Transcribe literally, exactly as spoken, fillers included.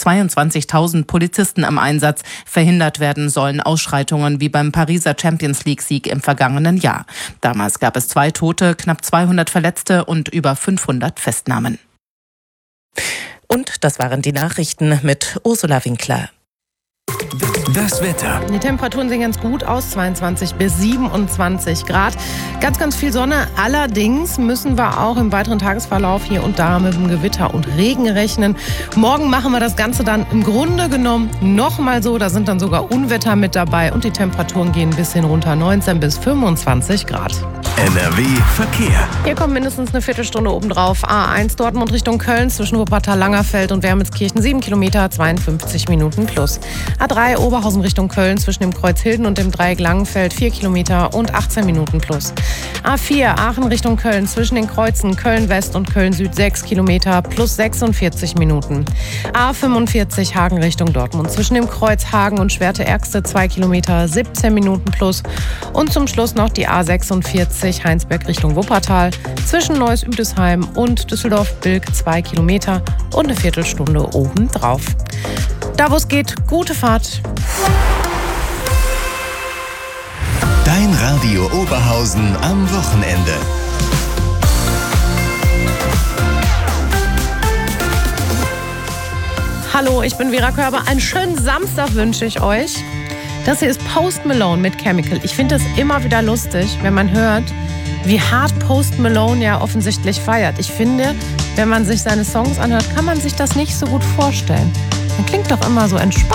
zweiundzwanzigtausend Polizisten im Einsatz. Verhindert werden sollen Ausschreitungen wie beim Pariser Champions-League-Sieg im vergangenen Jahr. Damals gab es zwei Tote, knapp zweihundert Verletzte und über fünfhundert Festnahmen. Und das waren die Nachrichten mit Ursula Winkler. Das Wetter. Die Temperaturen sehen ganz gut aus, zweiundzwanzig bis siebenundzwanzig Grad. Ganz, ganz viel Sonne. Allerdings müssen wir auch im weiteren Tagesverlauf hier und da mit dem Gewitter und Regen rechnen. Morgen machen wir das Ganze dann im Grunde genommen nochmal so. Da sind dann sogar Unwetter mit dabei und die Temperaturen gehen ein bisschen runter, neunzehn bis fünfundzwanzig Grad. N R W Verkehr. Hier kommt mindestens eine Viertelstunde obendrauf. A eins Dortmund Richtung Köln zwischen Wuppertal-Langerfeld und Wermelskirchen sieben Kilometer, zweiundfünfzig Minuten plus. A drei Oberhausen Richtung Köln zwischen dem Kreuz Hilden und dem Dreieck Langenfeld vier Kilometer und achtzehn Minuten plus. A vier Aachen Richtung Köln zwischen den Kreuzen Köln-West und Köln-Süd sechs Kilometer plus sechsundvierzig Minuten. A fünfundvierzig Hagen Richtung Dortmund zwischen dem Kreuz Hagen und Schwerte-Erxte zwei Kilometer siebzehn Minuten plus. Und zum Schluss noch die A sechsundvierzig Heinsberg Richtung Wuppertal zwischen Neuss-Üdesheim und Düsseldorf-Bilk zwei Kilometer und eine Viertelstunde obendrauf. Da wo es geht, gute Fahrt. Dein Radio Oberhausen am Wochenende. Hallo, ich bin Vera Körber. Einen schönen Samstag wünsche ich euch. Das hier ist Post Malone mit Chemical. Ich finde das immer wieder lustig, wenn man hört, wie hart Post Malone ja offensichtlich feiert. Ich finde, wenn man sich seine Songs anhört, kann man sich das nicht so gut vorstellen. Man klingt doch immer so entspannt.